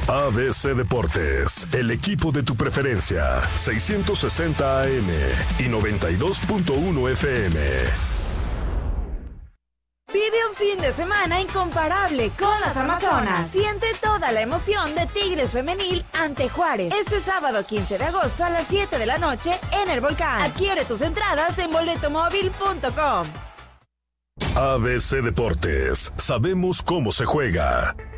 ABC Deportes, el equipo de tu preferencia, 660 AM y 92.1 FM. Vive un fin de semana incomparable con las Amazonas. Siente toda la emoción de Tigres Femenil ante Juárez. Este sábado 15 de agosto a las 7 de la noche en el Volcán. Adquiere tus entradas en boletomóvil.com. ABC Deportes, sabemos cómo se juega.